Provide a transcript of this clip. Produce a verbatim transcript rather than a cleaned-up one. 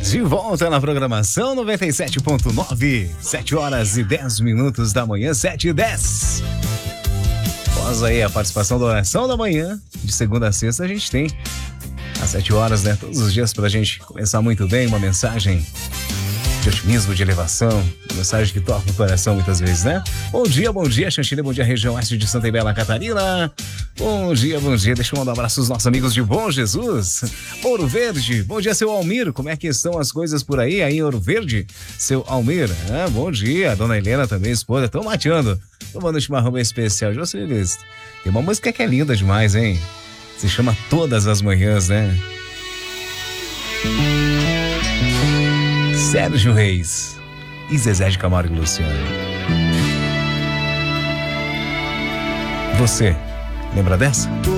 De volta na programação noventa e sete ponto nove, sete horas e dez minutos da manhã, sete e dez. Após aí a participação da oração da manhã, de segunda a sexta, a gente tem às sete horas, né? Todos os dias pra gente começar muito bem, uma mensagem de otimismo, de elevação, uma mensagem que toca o coração muitas vezes, né? Bom dia, bom dia, Xanxina, bom dia, região oeste de Santa e Bela Catarina. Bom dia, bom dia, deixa eu mandar um abraço aos nossos amigos de Bom Jesus, Ouro Verde. Bom dia, seu Almir, como é que estão as coisas por aí, aí em Ouro Verde? Seu Almir, ah, bom dia, dona Helena também, esposa, estão mateando, tomando um chimarrão bem especial. José Luiz, tem uma música que é linda demais, hein? Se chama Todas as Manhãs, né? Sérgio Reis e Zezé de Camargo e Luciano. Você lembra dessa?